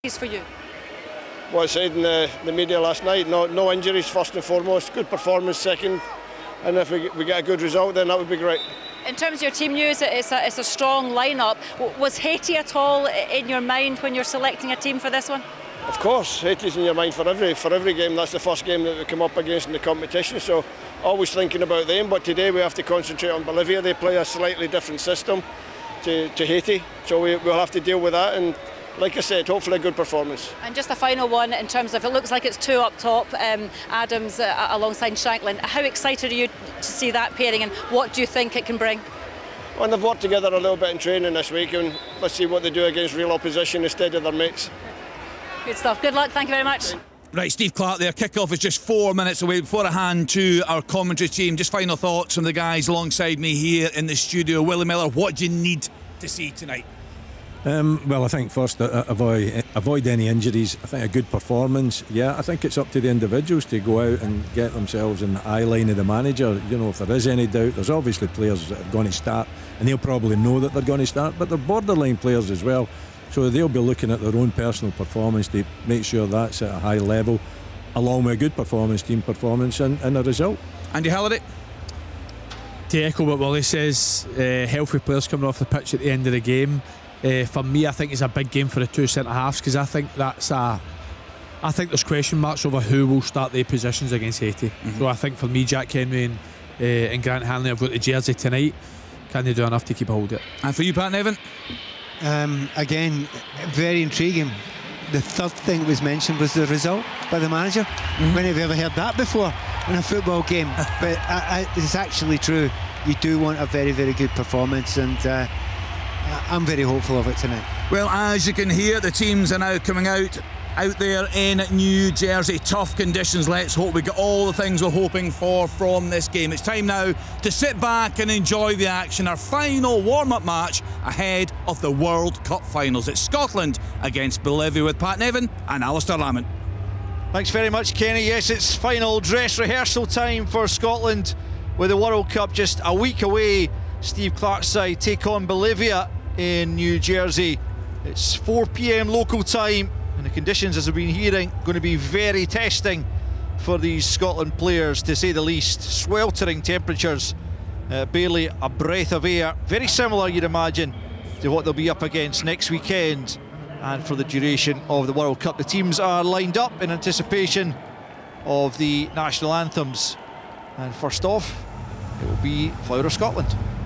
for you? What I said in the media last night, no injuries first and foremost, good performance second, and if we get a good result then that would be great. In terms of your team news, it's a strong lineup. Was Haiti at all in your mind when you're selecting a team for this one? Of course, Haiti's in your mind for every game. That's the first game that we come up against in the competition, so always thinking about them. But today we have to concentrate on Bolivia. They play a slightly different system to Haiti, so we'll have to deal with that, and like I said, hopefully a good performance. And just a final one, in terms of, it looks like it's two up top, Adams alongside Shanklin. How excited are you to see that pairing, and what do you think it can bring? Well, they've worked together a little bit in training this week, and let's see what they do against real opposition instead of their mates. Good stuff. Good luck. Thank you very much. Right, Steve Clarke there. Kick-off is just 4 minutes away. Before I hand to our commentary team, just final thoughts from the guys alongside me here in the studio. Willie Miller, what do you need to see tonight? Well, I think first avoid any injuries. I think a good performance. Yeah, I think it's up to the individuals to go out and get themselves in the eye line of the manager. You know, if there is any doubt, there's obviously players that are going to start, and they'll probably know that they're going to start, but they're borderline players as well. So they'll be looking at their own personal performance to make sure that's at a high level, along with a good performance, team performance, and a result. Andy Halliday? To echo what Willie says, healthy players coming off the pitch at the end of the game. For me, I think it's a big game for the two centre halves, because I think there's question marks over who will start their positions against Haiti. So I think for me, Jack Henry and Grant Hanley have got the jersey tonight. Can they do enough to keep a hold of it? And for you, Pat Nevin? Again, very intriguing. The third thing that was mentioned was the result by the manager. When have you ever heard that before in a football game? But it's actually true. You do want a very, very good performance, and I'm very hopeful of it tonight. Well, as you can hear, the teams are now coming out there in New Jersey. Tough conditions. Let's hope we get all the things we're hoping for from this game. It's time now to sit back and enjoy the action. Our final warm-up match ahead of the World Cup finals. It's Scotland against Bolivia with Pat Nevin and Alistair Lamont. Thanks very much, Kenny. Yes, it's final dress rehearsal time for Scotland with the World Cup just a week away. Steve Clarke's side take on Bolivia in New Jersey. It's 4 p.m. local time, and the conditions, as we've been hearing, going to be very testing for these Scotland players, to say the least. Sweltering temperatures, barely a breath of air. Very similar, you'd imagine, to what they'll be up against next weekend and for the duration of the World Cup. The teams are lined up in anticipation of the national anthems, and first off, it will be Flower of Scotland.